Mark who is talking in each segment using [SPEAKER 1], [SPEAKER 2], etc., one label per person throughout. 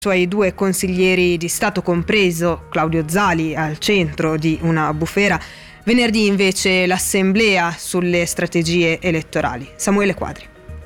[SPEAKER 1] suoi due consiglieri di Stato, compreso Claudio Zali, al centro di una bufera. Venerdì invece l'assemblea sulle strategie elettorali. Samuele Quadri.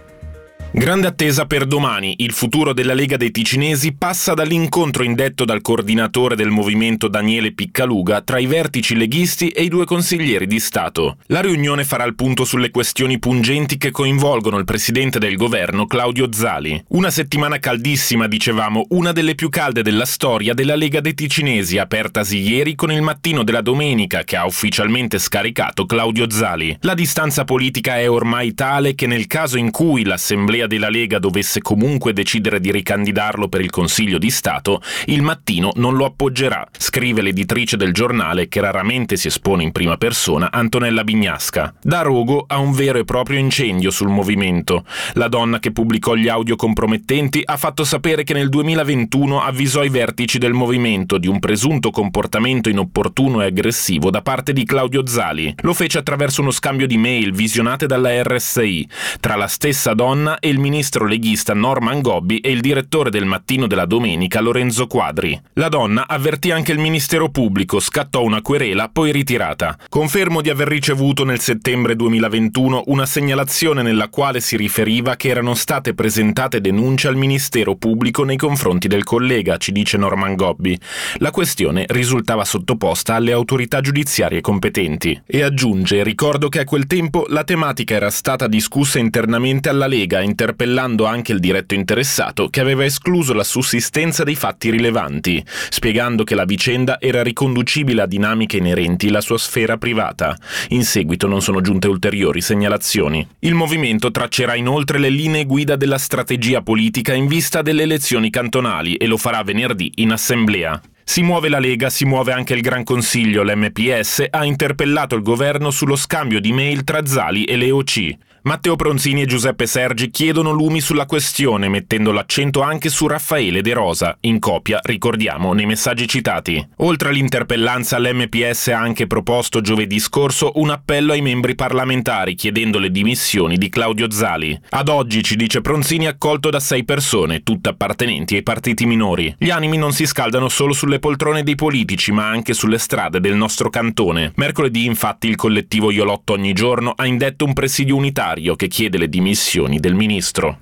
[SPEAKER 2] Grande attesa per domani. Il futuro della Lega dei Ticinesi passa dall'incontro indetto dal coordinatore del movimento Daniele Piccaluga tra i vertici leghisti e i due consiglieri di Stato. La riunione farà il punto sulle questioni pungenti che coinvolgono il presidente del governo Claudio Zali. Una settimana caldissima, dicevamo, una delle più calde della storia della Lega dei Ticinesi, apertasi ieri con il mattino della domenica che ha ufficialmente scaricato Claudio Zali. La distanza politica è ormai tale che nel caso in cui l'assemblea della Lega dovesse comunque decidere di ricandidarlo per il Consiglio di Stato, il Mattino non lo appoggerà, scrive l'editrice del giornale che raramente si espone in prima persona, Antonella Bignasca. Da rogo a un vero e proprio incendio sul movimento. La donna che pubblicò gli audio compromettenti ha fatto sapere che nel 2021 avvisò i vertici del movimento di un presunto comportamento inopportuno e aggressivo da parte di Claudio Zali. Lo fece attraverso uno scambio di mail visionate dalla RSI tra la stessa donna e il ministro leghista Norman Gobbi e il direttore del Mattino della domenica Lorenzo Quadri. La donna avvertì anche il Ministero Pubblico, scattò una querela, poi ritirata. Confermo di aver ricevuto nel settembre 2021 una segnalazione nella quale si riferiva che erano state presentate denunce al Ministero Pubblico nei confronti del collega, ci dice Norman Gobbi. La questione risultava sottoposta alle autorità giudiziarie competenti. E aggiunge: ricordo che a quel tempo la tematica era stata discussa internamente alla Lega, interpellando anche il diretto interessato che aveva escluso la sussistenza dei fatti rilevanti, spiegando che la vicenda era riconducibile a dinamiche inerenti alla sua sfera privata. In seguito non sono giunte ulteriori segnalazioni. Il movimento traccerà inoltre le linee guida della strategia politica in vista delle elezioni cantonali e lo farà venerdì in assemblea. Si muove la Lega, si muove anche il Gran Consiglio. L'MPS ha interpellato il governo sullo scambio di mail tra Zali e le OC. Matteo Pronzini e Giuseppe Sergi chiedono lumi sulla questione, mettendo l'accento anche su Raffaele De Rosa, in copia, ricordiamo, nei messaggi citati. Oltre all'interpellanza, l'MPS ha anche proposto giovedì scorso un appello ai membri parlamentari chiedendo le dimissioni di Claudio Zali. Ad oggi, ci dice Pronzini, accolto da 6 persone, tutte appartenenti ai partiti minori. Gli animi non si scaldano solo sulle poltrone dei politici, ma anche sulle strade del nostro cantone. Mercoledì, infatti, il collettivo Io Lotto Ogni Giorno ha indetto un presidio unitario che chiede le dimissioni del ministro.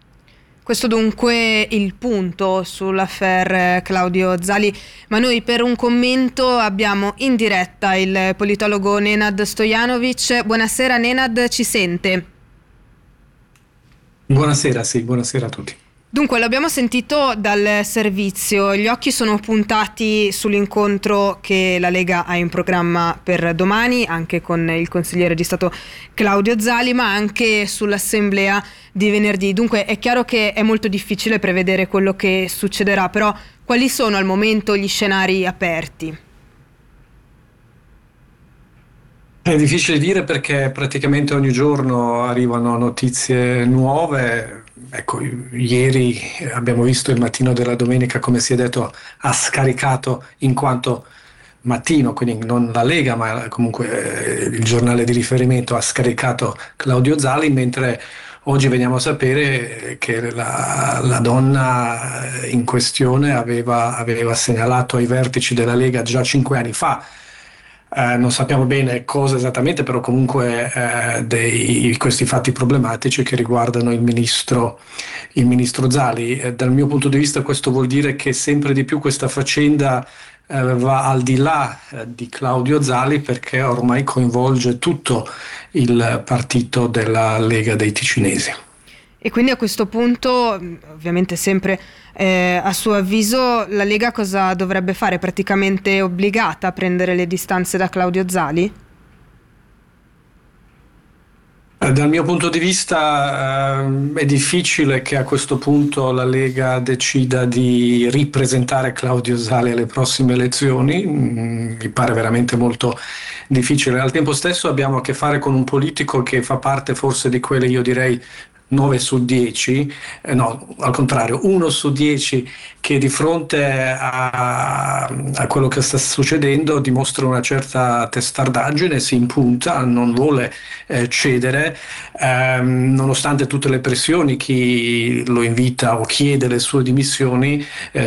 [SPEAKER 1] Questo dunque il punto sull'affaire Claudio Zali, ma noi per un commento abbiamo in diretta il politologo Nenad Stojanovic. Buonasera Nenad, ci sente?
[SPEAKER 3] Buonasera, sì, buonasera a tutti.
[SPEAKER 1] Dunque, l'abbiamo sentito dal servizio, gli occhi sono puntati sull'incontro che la Lega ha in programma per domani, anche con il consigliere di Stato Claudio Zali, ma anche sull'assemblea di venerdì. Dunque è chiaro che è molto difficile prevedere quello che succederà, però quali sono al momento gli scenari aperti?
[SPEAKER 3] È difficile dire perché praticamente ogni giorno arrivano notizie nuove. Ecco, ieri abbiamo visto il Mattino della domenica, come si è detto, ha scaricato in quanto Mattino, quindi non la Lega, ma comunque il giornale di riferimento ha scaricato Claudio Zali, mentre oggi veniamo a sapere che la donna in questione aveva segnalato ai vertici della Lega già 5 anni fa. Non sappiamo bene cosa esattamente, però comunque questi fatti problematici che riguardano il ministro Zali. Dal mio punto di vista questo vuol dire che sempre di più questa faccenda va al di là di Claudio Zali, perché ormai coinvolge tutto il partito della Lega dei Ticinesi.
[SPEAKER 1] E quindi a questo punto, ovviamente sempre a suo avviso, la Lega cosa dovrebbe fare? Praticamente obbligata a prendere le distanze da Claudio Zali?
[SPEAKER 3] Dal mio punto di vista è difficile che a questo punto la Lega decida di ripresentare Claudio Zali alle prossime elezioni, mi pare veramente molto difficile. Al tempo stesso abbiamo a che fare con un politico che fa parte forse di quelle, io direi, 9 su 10, no, al contrario, 1 su 10 che di fronte a quello che sta succedendo dimostra una certa testardaggine, si impunta, non vuole cedere, nonostante tutte le pressioni, chi lo invita o chiede le sue dimissioni